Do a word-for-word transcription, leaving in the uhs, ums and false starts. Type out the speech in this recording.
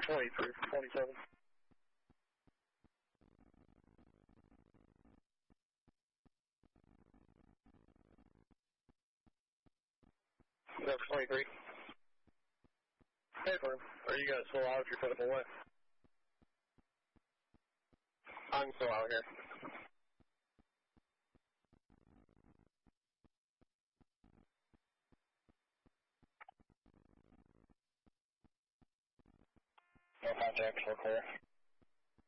twenty-three, twenty-seven. That's twenty-three. Hey, firm. Are you guys still out if you're putting away? I'm still out here. No contacts, we're clear.